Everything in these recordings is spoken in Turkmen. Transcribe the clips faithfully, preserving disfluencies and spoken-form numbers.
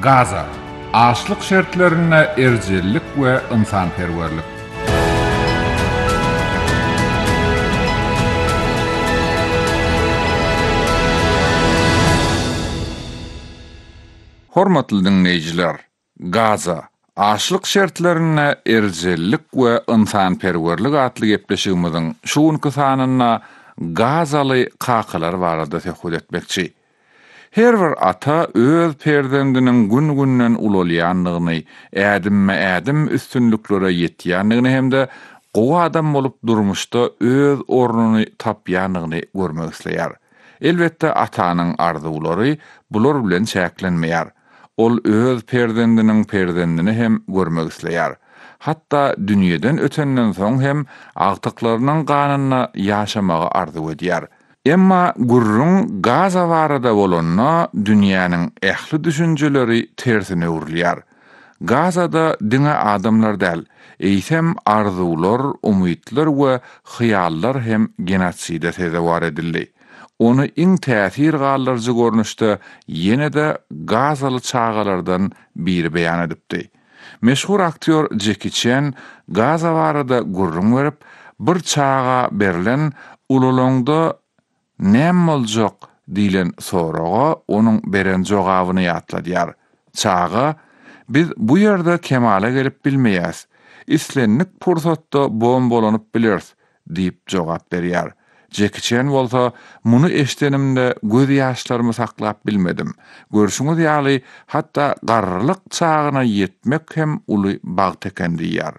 Gaza, açlık şertlerine ercellik ve insanperverlik. Hormatly dinleyijiler, Gaza, açlyk şertlerine erjellik we insanperwerlik atly gepleşigimiziň şuňky sanyna Gazaly kakalar barada söhbet etmekçi. Her bir ata öz perdendiniň gün-günden ulalýanlygyny, ädimme-ädim üstünliklere ýetýänligini hemde gowy adam bolup durmuşda öz ornuny tapýanlygyny görmek isleýär. Elbetde atanyň arzulary bular bilen çäklenmeýär. Ol öz perdendiniň perdendini hem görmek isleýär. Hatda dünýeden ötenden soň hem agtyklarynyň ganyna ýaşamagy arzu edýär. Emma gurrun Gaza barada bolanna dünýäniň ähli düşünjeleri tersine urulýar. Gazada diňe adamlar däl, eýsem arzular, umytlar we hyallar hem genotsidä tezewar edildi. Onu iň täsir gallarjy görnüşde ýene-de Gazaly çağalardan biri beýan edipdi. Meşhur aktyor Jackie Chan Gaza barada gurrun berip bir çağa berilen ululongda näme boljak diýilen soraga onuň beren jogabyny ýatladýar. Çağa, biz bu ýerde kemale gelip bilmeýäs. Islenlik pursatda bombolanyp bileriz diýip jogap berýär. Jackie Chan bolsa, muny eşdenimde göz ýaşlarymy saklap bilmedim. Görüşüňiz ýaly, hatda garrylyk çağına ýetmek hem uly bag teken diýär.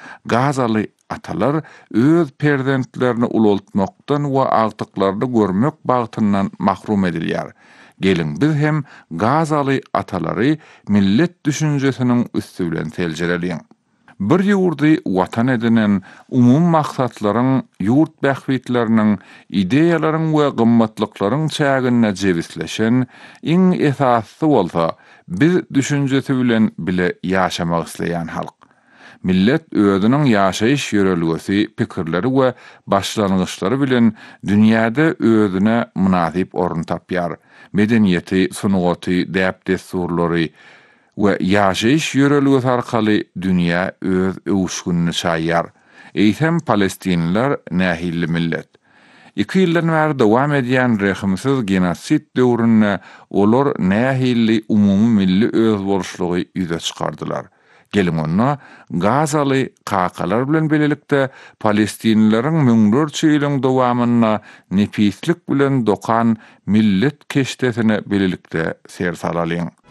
Gazaly atalar öz perdentlerini ulaltmakdan we agtyklaryny görmek bagtyndan mahrum edilýär. Gelin biz hem Gazaly atalary millet düşünjesiniň üstü bilen teljeleliň. Bir ýurdy watan edinen umum maksatlaryň, ýurt bähwitleriniň, ideýalaryň we gymmatlyklaryň çägine jewisleşen iň esasy bolsa, biz düşünjesi bilen bile ýaşamak isleýän halk. Millet özüniň ýaşaýyş ýörelgesi, pikirleri we başlangyçlary bilen dünýäde özüne münasip orun tapýar. Medeniýeti, sunugaty, däp desturlary we ýaşaýyş ýörelgesi arkaly dünýä öz öwüşgünni çaýýar. Eýsem Palestinliler nähilli millet. Iki ýyldan bäri dowam edýän rehimsiz genosid döwründe olar nähilli umumy milli öz boluşlugy ýüze çykardylar. Gelin onna Gazaly kakalar bilen belelikde Palestinlileriň müňlerçe ýylyň dowamyna nepislik bilen dokan millet keşdesine belelikde ser salalyň.